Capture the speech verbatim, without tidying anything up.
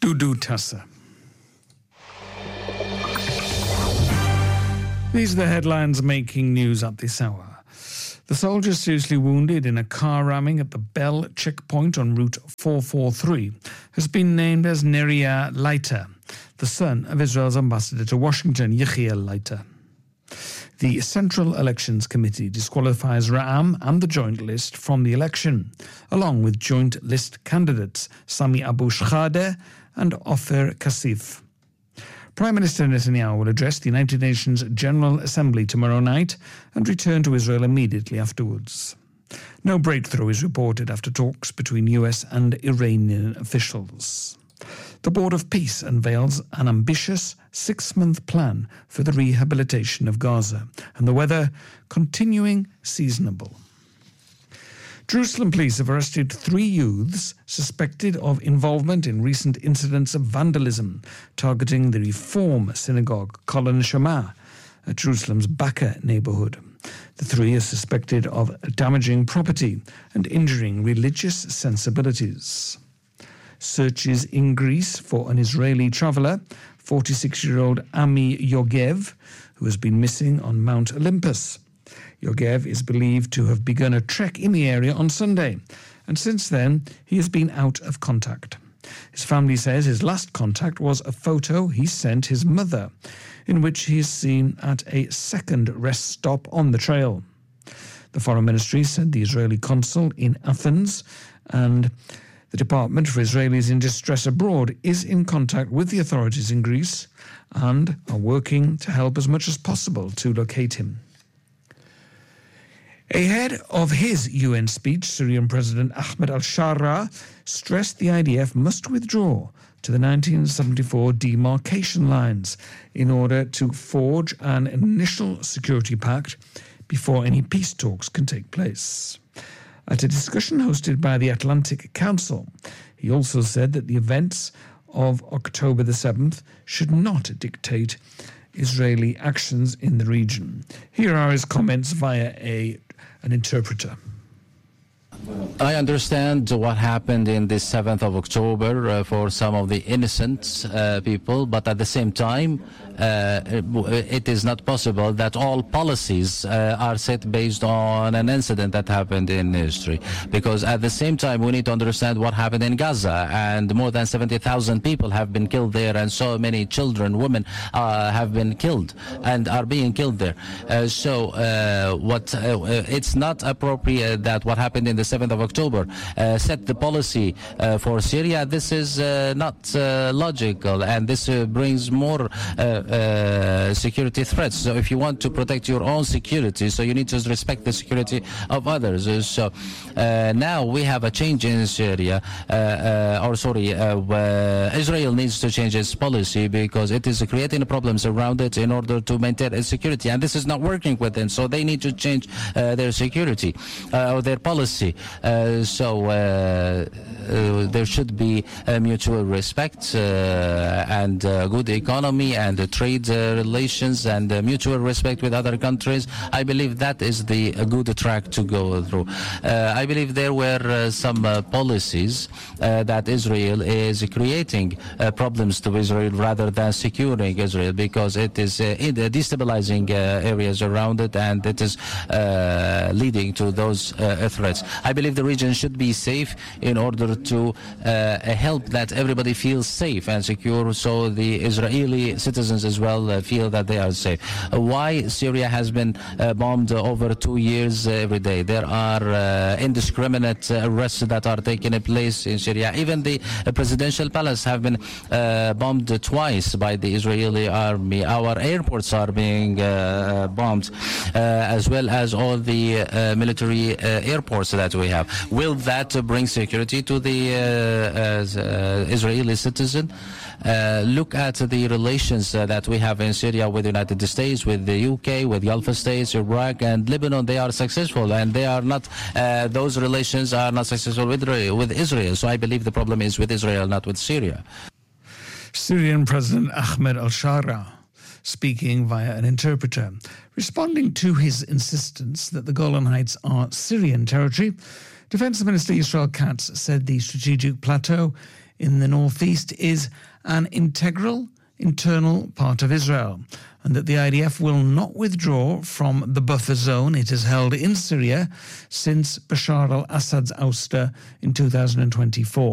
Dudu Tassa. These are the headlines making news at this hour. The soldier seriously wounded in a car ramming at the Bell checkpoint on Route four forty-three has been named as Neria Leiter, the son of Israel's ambassador to Washington, Yechiel Leiter. The Central Elections Committee disqualifies Ra'am and the Joint List from the election, along with Joint List candidates Sami Abu Shkhadeh and Ofer Kasif. Prime Minister Netanyahu will address the United Nations General Assembly tomorrow night and return to Israel immediately afterwards. No breakthrough is reported after talks between U S and Iranian officials. The Board of Peace unveils an ambitious six-month plan for the rehabilitation of Gaza, and the weather continuing seasonable. Jerusalem police have arrested three youths suspected of involvement in recent incidents of vandalism targeting the Reform synagogue Kol Neshama at Jerusalem's Baka neighborhood. The three are suspected of damaging property and injuring religious sensibilities. Searches in Greece for an Israeli traveller, forty-six-year-old Ami Yogev, who has been missing on Mount Olympus. Yogev is believed to have begun a trek in the area on Sunday, and since then he has been out of contact. His family says his last contact was a photo he sent his mother, in which he is seen at a second rest stop on the trail. The Foreign Ministry said the Israeli consul in Athens and the Department for Israelis in Distress Abroad is in contact with the authorities in Greece and are working to help as much as possible to locate him. Ahead of his U N speech, Syrian President Ahmed al-Shara stressed the I D F must withdraw to the nineteen seventy-four demarcation lines in order to forge an initial security pact before any peace talks can take place. At a discussion hosted by the Atlantic Council, he also said that the events of October the seventh should not dictate Israeli actions in the region. Here are his comments via a an interpreter. I understand what happened in the seventh of October uh, for some of the innocent uh, people, but at the same time, uh, it is not possible that all policies uh, are set based on an incident that happened in history. Because at the same time, we need to understand what happened in Gaza, and more than seventy thousand people have been killed there, and so many children, women uh, have been killed and are being killed there. Uh, so uh, what uh, it's not appropriate that what happened in the seventh of October uh, set the policy uh, for Syria. This is uh, not uh, logical, and this uh, brings more uh, uh, security threats. So if you want to protect your own security, so you need to respect the security of others. Uh, so uh, now we have a change in Syria, uh, uh, or sorry, uh, uh, Israel needs to change its policy because it is creating problems around it in order to maintain its security, and this is not working with them. So they need to change uh, their security uh, or their policy. Uh, so uh, uh, there should be uh, mutual respect uh, and uh, good economy and uh, trade uh, relations and uh, mutual respect with other countries. I believe that is the uh, good track to go through. Uh, I believe there were uh, some uh, policies uh, that Israel is creating uh, problems to Israel rather than securing Israel, because it is uh, in the destabilizing uh, areas around it, and it is uh, leading to those uh, threats. I believe the region should be safe in order to uh, help that everybody feels safe and secure, so the Israeli citizens as well uh, feel that they are safe. Uh, why Syria has been uh, bombed over two years uh, every day? There are uh, indiscriminate uh, arrests that are taking place in Syria. Even the uh, presidential palace have been uh, bombed twice by the Israeli army. Our airports are being uh, bombed, uh, as well as all the uh, military uh, airports that we have. Will that uh, bring security to the uh, uh, Israeli citizen? Uh, look at the relations uh, that we have in Syria with the United States, with the U K, with Gulf states, Iraq and Lebanon. They are successful, and they are not, uh, those relations are not successful with, with Israel. So I believe the problem is with Israel, not with Syria. Syrian President Ahmed al-Shara speaking via an interpreter, responding to his insistence that the Golan Heights are Syrian territory. Defence Minister Yisrael Katz said the strategic plateau in the northeast is an integral internal part of Israel, and that the I D F will not withdraw from the buffer zone it has held in Syria since Bashar al-Assad's ouster in two thousand twenty-four.